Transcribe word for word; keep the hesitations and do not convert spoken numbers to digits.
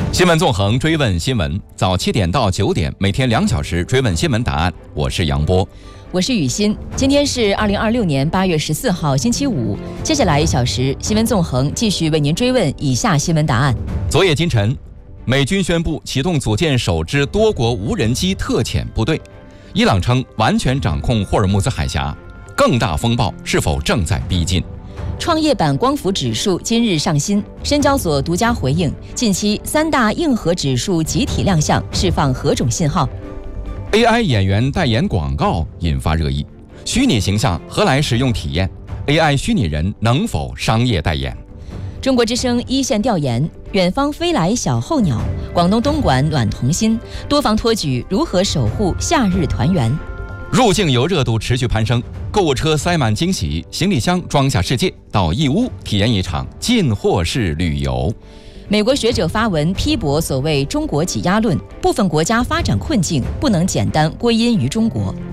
新闻纵横，追问新闻，早七点到九点，每天两小时追问新闻答案。我是杨波， 我是雨欣。今天是二零二六年八月十四号，星期五。接下来一小时，新闻纵横继续为您追问以下新闻答案。 昨夜今晨，美军宣布启动组建首支多国无人机特遣部队。伊朗称完全掌控霍尔木兹海峡，更大风暴是否正在逼近？ 创业板光伏指数今日上新，深交所独家回应，近期三大硬核指数集体亮相，释放何种信号？ A I 演员代言广告引发热议，虚拟形象何来使用体验？ A I 虚拟人能否商业代言？ 中国之声一线调研，远方飞来小候鸟，广东东莞暖童心，多防托举如何守护夏日团圆？ 入境游热度持续攀升，购物车塞满惊喜，行李箱装下世界，到义乌体验一场进货式旅游。 美国学者发文批驳所谓中国挤压论，部分国家发展困境不能简单归因于中国。